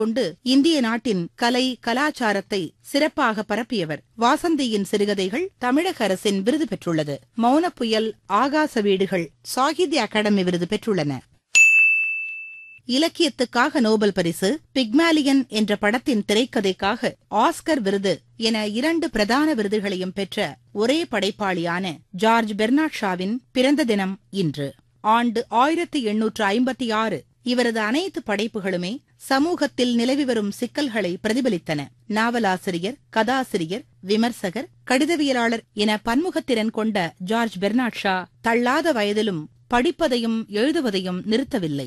கொண்டு இந்திய நாட்டின் கலை கலாச்சாரத்தை சிறப்பாக பரப்பியவர். வாசந்தியின் சிறுகதைகள் தமிழக அரசின் விருது பெற்றுள்ளது. மௌனப் புயல், ஆகாச வீடுகள் சாகித்ய அகாடமி விருது பெற்றுள்ளன. இலக்கியத்துக்காக நோபல் பரிசு, பிக்மாலியன் என்ற படத்தின் திரைக்கதைக்காக ஆஸ்கர் விருது என 2 பிரதான விருதுகளையும் பெற்ற ஒரே படைப்பாளியான ஜார்ஜ் பெர்னாட் ஷாவின் பிறந்த தினம் இன்று. ஆண்டு 1856. இவரது அனைத்து படைப்புகளுமே சமூகத்தில் நிலவி வரும் சிக்கல்களை பிரதிபலித்தன. நாவலாசிரியர், கதாசிரியர், விமர்சகர், கடிதவியலாளர் என பன்முகத்திறன் கொண்ட ஜார்ஜ் பெர்னாட் ஷா தள்ளாத வயதிலும் படிப்பதையும் எழுதுவதையும் நிறுத்தவில்லை.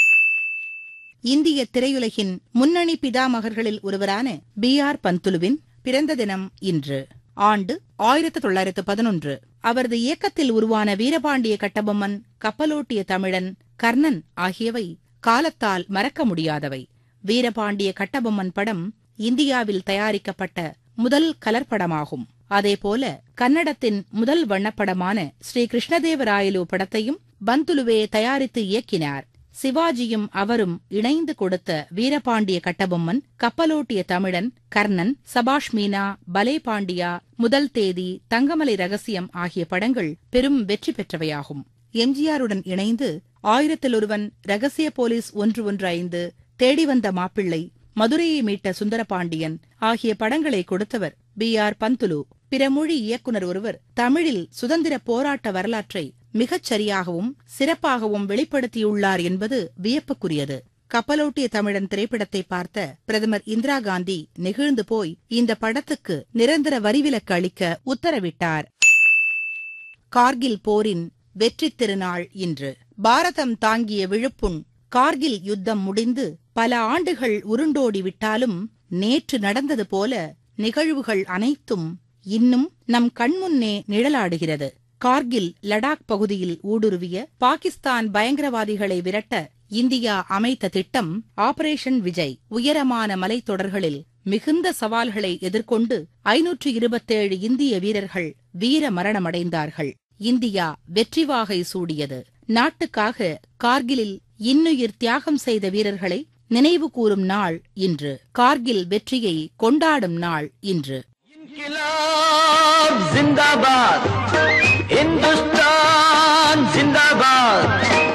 இந்திய திரையுலகின் முன்னணி பிதாமகர்களில் ஒருவரான B.R. பந்துலுவின் பிறந்த தினம் இன்று. ஆண்டு 1911. அவரது இயக்கத்தில் உருவான வீரபாண்டிய கட்டபொம்மன், கப்பலோட்டிய தமிழன், கர்ணன் ஆகியவை காலத்தால் மறக்க முடியாதவை. வீரபாண்டிய கட்டபொம்மன் படம் இந்தியாவில் தயாரிக்கப்பட்ட முதல் கலர் படமாகும். அதேபோல கன்னடத்தின் முதல் வண்ணப்படமான ஸ்ரீ கிருஷ்ணதேவராயலு படத்தையும் பந்துலுவே தயாரித்து இயக்கினார். சிவாஜியும் அவரும் இணைந்து கொடுத்த வீரபாண்டிய கட்டபொம்மன், கப்பலோட்டிய தமிழன், கர்ணன், சபாஷ் மீனா, பலே பாண்டியா, முதல் தேதி, தங்கமலை ரகசியம் ஆகிய படங்கள் பெரும் வெற்றி பெற்றவையாகும். எம்ஜிஆருடன் இணைந்து 1000 ரகசிய போலீஸ் 115, தேடி வந்த மாப்பிள்ளை, மதுரையை மீட்ட சுந்தரபாண்டியன் ஆகிய படங்களை கொடுத்தவர் B.R. பந்துலு. பிற மொழி இயக்குனர் ஒருவர் தமிழில் சுதந்திர போராட்ட வரலாற்றை மிகச் சரியாகவும் சிறப்பாகவும் வெளிப்படுத்தியுள்ளார் என்பது வியப்புக்குரியது. கப்பலோட்டிய தமிழன் திரைப்படத்தை பார்த்த பிரதமர் இந்திரா காந்தி நெகிழ்ந்து போய் இந்த படத்துக்கு நிரந்தர வரிவிலக்கு அளிக்க உத்தரவிட்டார். கார்கில் போரின் வெற்றி திருநாள் இன்று. பாரதம் தாங்கிய விழுப்புண். கார்கில் யுத்தம் முடிந்து பல ஆண்டுகள் உருண்டோடிவிட்டாலும் நேற்று நடந்தது போல நிகழ்வுகள் அனைத்தும் இன்னும் நம் கண்முன்னே நிழலாடுகிறது. கார்கில், லடாக் பகுதியில் ஊடுருவிய பாகிஸ்தான் பயங்கரவாதிகளை விரட்ட இந்தியா அமைத்த திட்டம் ஆபரேஷன் விஜய். உயரமான மலைத்தொடர்களில் மிகுந்த சவால்களை எதிர்கொண்டு 527 இந்திய வீரர்கள் வீர மரணமடைந்தார்கள். இந்தியா வெற்றி வாகை சூடியது. நாட்டுக்காக கார்கிலில் இன்னுயிர் தியாகம் செய்த வீரர்களை நினைவு கூறும் நாள் இன்று. கார்கில் வெற்றியை கொண்டாடும் நாள் இன்று. जिंदाबाद, हिंदुस्तान जिंदाबाद।